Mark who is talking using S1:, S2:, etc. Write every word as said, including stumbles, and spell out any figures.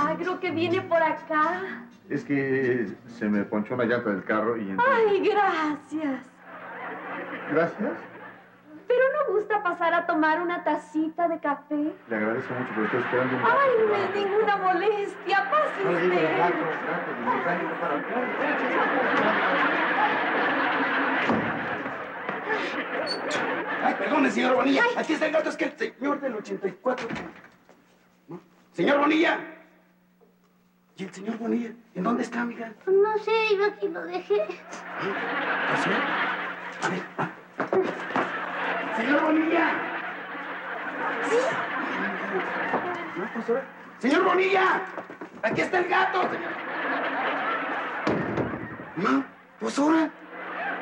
S1: milagro que viene por acá.
S2: Es que se me ponchó una llanta del carro y entonces...
S1: Ay, gracias.
S2: ¿Gracias?
S1: ¿Pero no gusta pasar a tomar una tacita de café?
S2: Le agradezco mucho, pero estoy esperando un rato.
S1: Ay, no es ninguna molestia. Pase
S2: No, digo,
S1: usted.
S2: rato, rato, digo, rato, para acá.
S3: Ay, perdone, señor Bonilla. Ay. Aquí está el gato, es que el señor del ochenta y cuatro... ¿No? ¡Señor Bonilla! ¿Y el señor Bonilla? ¿En dónde está, amiga?
S4: No sé, iba aquí y lo dejé.
S3: ¿Ah, sí? A ver, ah. ¡Señor Bonilla!
S4: ¿Sí?
S3: No, pues ahora... ¡Señor Bonilla! ¡Aquí está el gato, señor! No, pues ahora...